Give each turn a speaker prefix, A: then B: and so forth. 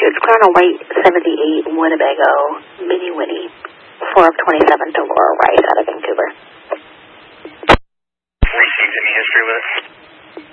A: Massachusetts, Crown on White 78, Winnebago, Mini Winnie, 4 of 27 to Laura Rice out of Vancouver.
B: Received any history with it?